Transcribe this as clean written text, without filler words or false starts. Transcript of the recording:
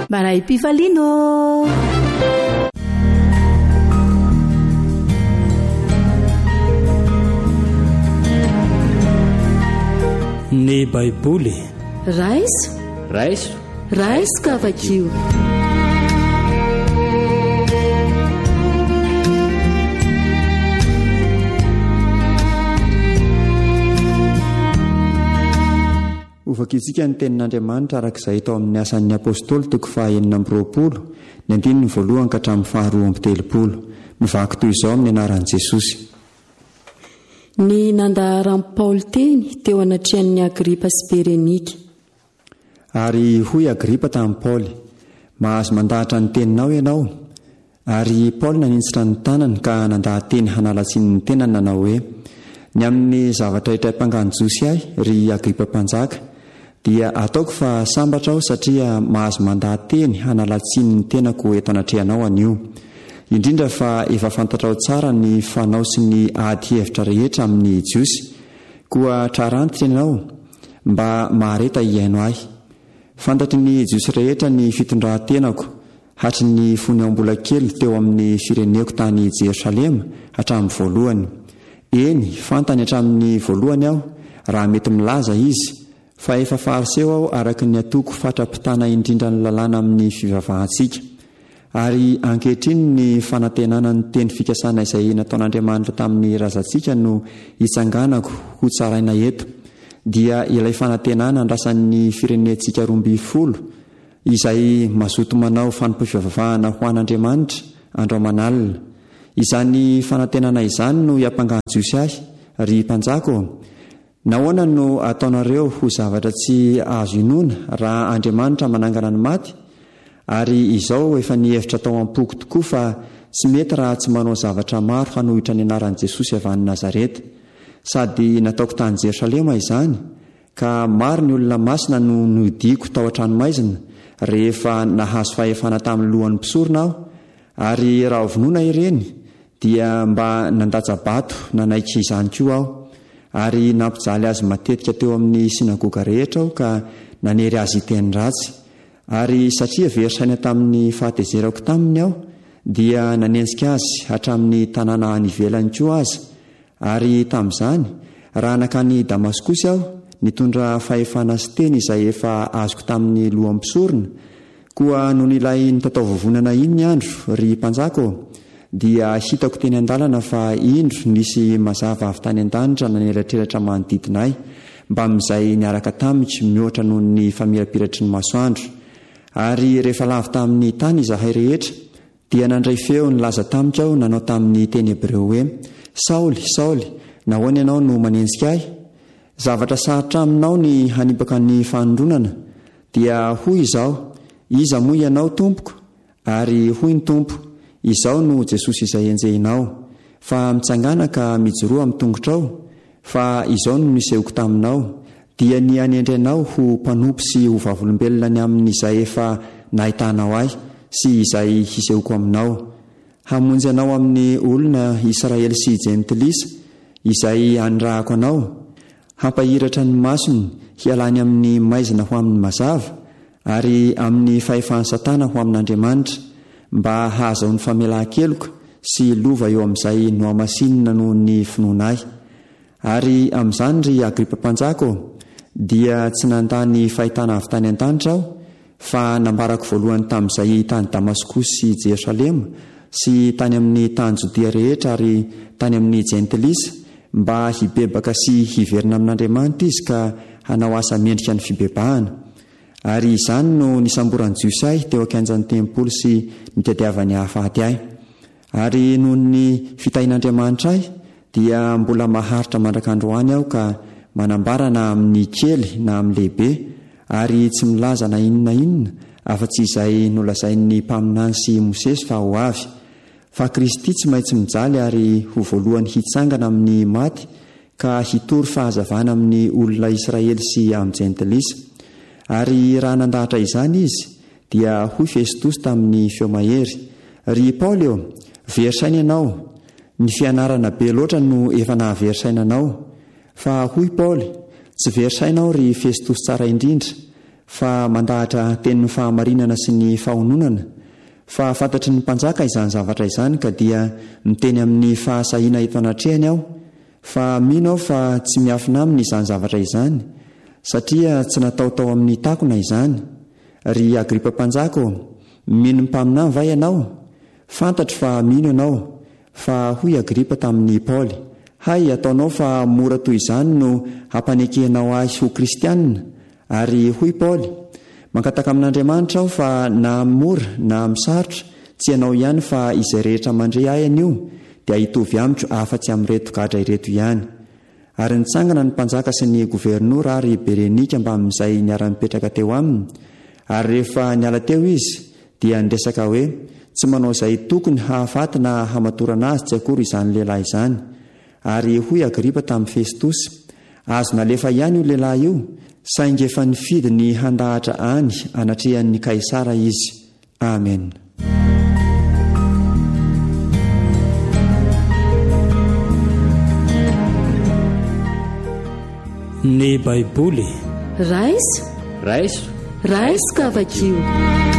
Maray Pifalino. Ny Baiboly raiso kavakio. Ovakitsika ny tenin'Andriamanitra arak'izay tao amin'ny asan'ny apôstôly toko 9:20 ny andininy voalohany ka hatramin'ny 12:30 mivaky toy izao amin'ny anaran'i Jesosy. Ny nandaharan'i Paoly teny teo anatrehan'ny Agripa sy Berenika. Ary hoy Agripa tamin'i Paoly, mahazo mandahatra ny teninao ianao. Ary Paoly nanintsitra ny tanany ka nandahateny hanalatsiny ny tenany nanao hoe, ny amin'ny zavatra hitray-pangano Jiosy ahy ry Agripa mpanjaka, dia ataoko fa sambatra aho satria mahazo mandahateny hanalatsiny ny tenako eto anatrehanao anio. Indrindra fa efa fantatra ao tsara ny fanao sy ny ady hevitra rehetra amin'ny Jiosy, koa trarantitra ianao mba mahareta hiaino ahy. Fantatry ny Jiosy rehetra ny fitondrahantenako hatry ny fony ao mbola kely teo amin'ny fireneko tany Jerosalema hatramin'ny voalohany. Eny, fantany hatramin'ny voalohany aho raha mety milaza izy, fa efa fariseo aho araka ny atoko fatrapitana indrindra ny lalàna amin'ny fivavahantsika. Ary ankehitriny ny fanantenana ny teny fikasana izay nataon'Andriamanitra tamin'ny razantsika no hitsanganako ho tsaraina eto, dia ilay fanantenana andrasan'ny firenentsika 12 izay mazoto manao fanompoam-pivavahana ho an'Andriamanitra andro aman'alina. Izany fanantenana izany no hiampangano Jiosy ahy ry mpanjako. Nahoana no ataonareo ho zavatra tsy azo inona raha Andriamanitra manangana ny maty? Ary izao efa nihevitra tao am-poko tokoa fa tsy mety raha tsy manao zavatra maro hanohitra ny anaran'i Jesosy avy any Nazareta. Sady nataoko tany Jerosalema izany, ka maro ny olona masina no nodiko tao an-tranomaizina rehefa nahazo fahefana tamin'ny lohan'ny mpisorona aho. Ary raha ovonoina ireny dia mba nandaja-bato nanaiky izany koa aho. Ary nampijaly azy matetika teo amin'ny sinagoga rehetra aho ka nanery azy teny ratsy. Ary satria verisaina tamin'ny fahatezerako taminy aho, dia nanenjika azy hatramin'ny tanàna anivelany koa azy. Ary tamin'izany raha nakany Damaskosy aho nitondra fahefana sy teny izay efa azoko tamin'ny lohan'ny mpisorona, koa noho ilay nitatao vovonana iny ny andro ry mpanjako, dia hitako teny an-dalana fa indro nisy mazava avy tany an-danitra nanelatrelatra manodidinay mba amin'izay niaraka tamiko mihoatra noho ny famirapiratry ny masoandro. Ary rehefa lavy tamin'ny tany izahay rehetra, dia nandray feo nilaza tamiko aho nanao tamin'ny teny Hebreo hoe, Saoly, Saoly, nahoana ianao no manenjika ahy? Zavatra sarotra aminao ny hanipaka ny fanondronana. Dia hoy izao, iza moa ianao tompoko? Ari hoy ny tompo, izao no Jesosy izay enjehinao. Fa mitsangana ka mijoroa amin'ny tongotrao, fa izao no nisehoko taminao, dia ny anendrenao ho mpanompo sy ho vavolombelona ny amin'izay efa nahitanao ahy sy izay hisehoko aminao. Hamonjy anao amin'ny olona Israely sy Jentilisa izay anrahako anao, hampahiratra ny masony hialany amin'ny maizina ho amin'ny mazava, ary amin'ny fahefan'ny Satana ho amin'Andriamanitra, mba hahazo ny famelan-keloka sy lova eo amin'izay no amasinina noho ny finoanahy. Ary amin'izany ry Agripa mpanjako, dia tsy nandany fahitana avy tany an-danitra aho, fa nambarako voalohany tamin'izay tany Damaskosy sy Jerosalema sy tany amin'ny tany Jodia rehetra ary tany amin'ny Jentilisa, mba hibebaka sy hiverina amin'Andriamanitra izy ka hanao asa mendrika ny fibebahana. Ary izany no nisamboran'ny Jiosy ahy teo akanjan'ny tempoly sy nitadiavany hahafaty ahy. Ary noho ny fitahin'Andriamanitra ahy, dia mbola maharitra mandrakandroany aho ka manambara na amin'ny kely na amin'ny lehibe, ary tsy milaza na inona inona afa-tsy izay nolazain'ny mpaminany sy Mosesy fa ho avy. Fa Kristy tsy maintsy mijaly ary ho voalohany hitsangana amin'ny maty ka hitory fahazavana amin'ny olona Israely sy amin'ny Jentilisa. Ary raha nandahatra izany izy, dia hoy Festos tamin'ny feo mahery, ry Paoly eo, verisaina ianao, ny fianarana be loatra no efa nahaverisaina anao. Fa hoy Paoly, tsy verisainao ry Festos tsara indrindra, fa mandahatra tenin'ny fahamarinana sy ny fahononana. Fa fantatry ny mpanjaka izany zavatra izany ka dia miteny amin'ny fahasahiana eto anatrehany aho, fa mino aho fa tsy miafina aminy izany zavatra izany, satria tsy nataotao amin'ny takona izany. Ry Agripa mpanjaka, mino ny mpaminany va ianao? Fantatro fa mino ianao. Fa hoy Agripa tamin'ny Paoly, hay, ataonao fa mora toy izany no hampanekehnao ahy ho kristianina. Ary hoy Paoly, mankataka amin'Andriamanitra aho fa na mora na misarotra, tsy ianao ihany fa izay rehetra mandre ahy anio dia hitovy amiko afa-tsy amin'ireto gadra ireto ihany. Ary nitsangana ny mpanjaka sy ny governora ary Berenika mba amin'izay niara-mipetraka teo aminy. Ary rehefa niala teo izy dia niresaka hoe tsy manao izay tokony hahafaty na hamatorana azy tsy akory izany lehilahy izany. Ary hoy Agripa tamin'ny Festosy, azo nalefa ihany io lehilahy io, saingy efa nifidy ny handahatra any anatrehan'ny Kaisara izy. Amen. Ny Baiboly raisy raisy raisy kavakio.